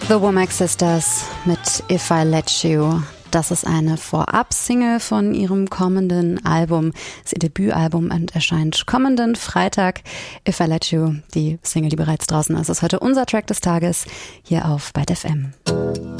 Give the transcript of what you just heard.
The Womack Sisters mit If I Let You. Das ist eine Vorab-Single von ihrem kommenden Album. Das ist ihr Debütalbum und erscheint kommenden Freitag. If I Let You, die Single, die bereits draußen ist, ist heute unser Track des Tages hier auf Byte FM.